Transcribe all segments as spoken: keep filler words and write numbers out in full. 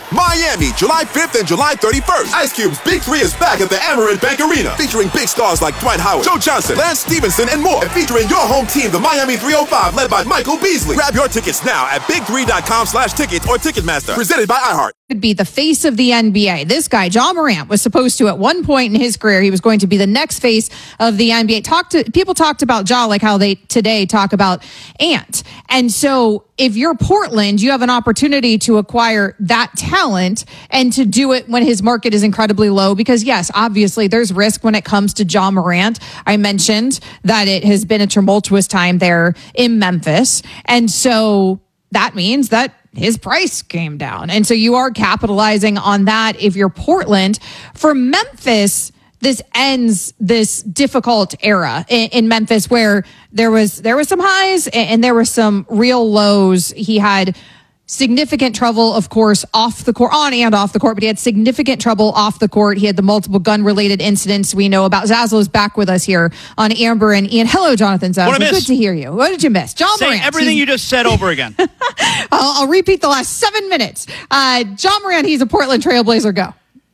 Miami, July fifth and July thirty-first. Ice Cube's Big Three is back at the Amerant Bank Arena, featuring big stars like Dwight Howard, Joe Johnson, Lance Stevenson, and more. And featuring your home team, the Miami three oh five, led by Michael Beasley. Grab your tickets now at big three dot com slash tickets or Ticketmaster. Presented by iHeart. Would be the face of the N B A. This guy, Ja Morant, was supposed to, at one point in his career, he was going to be the next face of the N B A. Talk to people talked about Ja like how they today talk about Ant. And so if you're Portland, you have an opportunity to acquire that talent and to do it when his market is incredibly low. Because yes, obviously there's risk when it comes to Ja Morant. I mentioned that it has been a tumultuous time there in Memphis. And so that means that his price came down. And so you are capitalizing on that if you're Portland. For Memphis, this ends this difficult era in, in Memphis where there was there was some highs and, and there were some real lows. He had significant trouble, of course, off the court, on and off the court, but he had significant trouble off the court. He had the multiple gun-related incidents we know about. Zazzle is back with us here on Amber and Ian. Hello, Jonathan Zazzle. Good to hear you. What did you miss? Ja Say Morant. everything you just said over again. I'll, I'll repeat the last seven minutes. Uh, Ja Morant, he's a Portland Trailblazer. Go.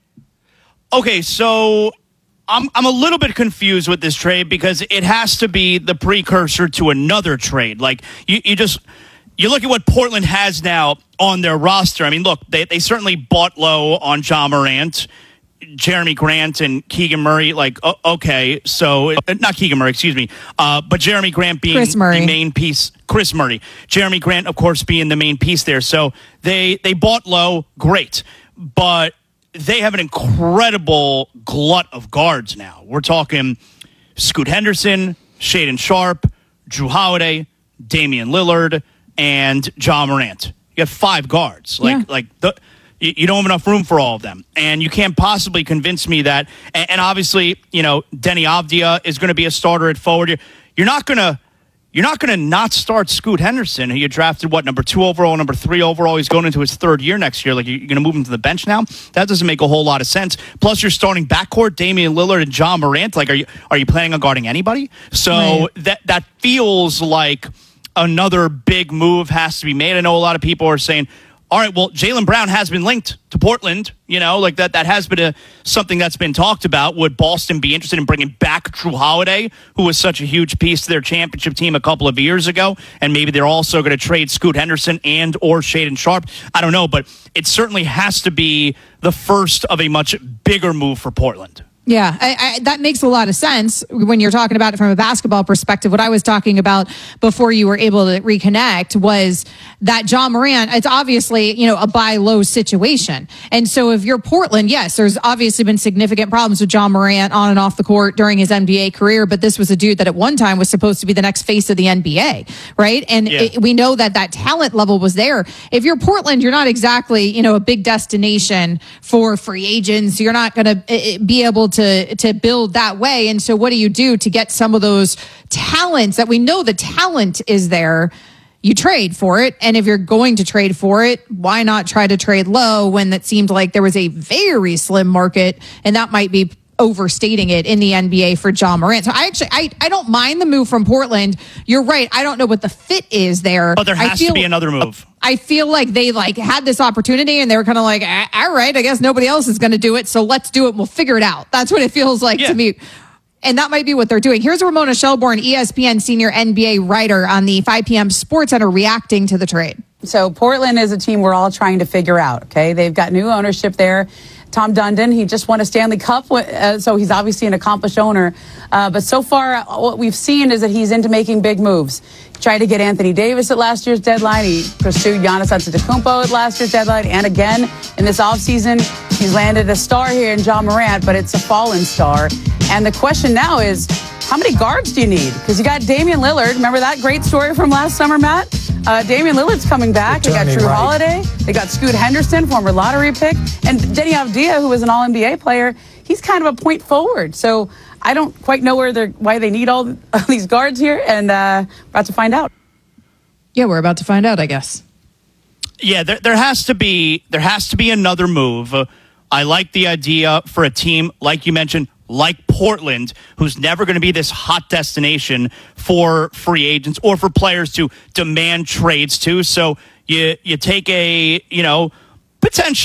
Okay, so I'm I'm a little bit confused with this trade because it has to be the precursor to another trade. Like, you, you just... You look at what Portland has now on their roster. I mean, look, they, they certainly bought low on Ja Morant, Jeremy Grant, and Keegan Murray. Like, oh, okay, so uh, not Keegan Murray, excuse me, uh, but Jeremy Grant being the main piece. Chris Murray, Jeremy Grant, of course, being the main piece there. So they they bought low, great, but they have an incredible glut of guards now. We're talking Scoot Henderson, Shaedon Sharpe, Jrue Holiday, Damian Lillard, and Ja Morant. You have five guards. Like, yeah. like the, you don't have enough room for all of them. And you can't possibly convince me that. And, and obviously, you know, Denny Avdia is going to be a starter at forward. You're, you're not going to you're not going to not start Scoot Henderson, who you drafted, what, number two overall, number three overall. He's going into his third year next year. Like, you're going to move him to the bench now? That doesn't make a whole lot of sense. Plus, you're starting backcourt, Damian Lillard and Ja Morant. Like, are you are you planning on guarding anybody? So right. that that feels like another big move has to be made. I know a lot of people are saying, all right, well, Jaylen Brown has been linked to Portland. You know, like that that has been a, something that's been talked about. Would Boston be interested in bringing back Jrue Holiday, who was such a huge piece to their championship team a couple of years ago? And maybe they're also going to trade Scoot Henderson and or Shaedon Sharpe. I don't know, but it certainly has to be the first of a much bigger move for Portland. Yeah, I, I, that makes a lot of sense when you're talking about it from a basketball perspective. What I was talking about before you were able to reconnect was that Ja Morant, it's obviously, you know, a buy low situation. And so if you're Portland, yes, there's obviously been significant problems with Ja Morant on and off the court during his N B A career, but this was a dude that at one time was supposed to be the next face of the N B A, right? And yeah. it, we know that that talent level was there. If you're Portland, you're not exactly, you know, a big destination for free agents. You're not going to be able to to to build that way. And so what do you do to get some of those talents that we know the talent is there? You trade for it. And if you're going to trade for it, why not try to trade low when that seemed like there was a very slim market, and that might be overstating it in the N B A for Ja Morant. So I actually, I, I don't mind the move from Portland. You're right. I don't know what the fit is there. But there has feel, to be another move. I feel like they like had this opportunity and they were kind of like, all right, I guess nobody else is going to do it. So let's do it. We'll figure it out. That's what it feels like yeah. to me. And that might be what they're doing. Here's Ramona Shelburne, E S P N senior N B A writer on the five p.m. Sports Center, reacting to the trade. So Portland is a team we're all trying to figure out. Okay. They've got new ownership there. Tom Dundon, he just won a Stanley Cup, uh, so he's obviously an accomplished owner. Uh, but so far, what we've seen is that he's into making big moves. He tried to get Anthony Davis at last year's deadline. He pursued Giannis Antetokounmpo at last year's deadline. And again, in this offseason, he's landed a star here in Ja Morant, but it's a fallen star. And the question now is, how many guards do you need? Because you got Damian Lillard. Remember that great story from last summer, Matt? Uh, Damian Lillard's coming back. They got Jrue right. Holiday. They got Scoot Henderson, former lottery pick. And Denny Avdia, who was an all N B A player, he's kind of a point forward. So I don't quite know where they're, why they need all, all these guards here, and uh, about to find out. Yeah, we're about to find out, I guess. Yeah, there, there has to be there has to be another move. Uh, I like the idea for a team, like you mentioned, like Portland, who's never going to be this hot destination for free agents or for players to demand trades to. So you you take a, you know, potential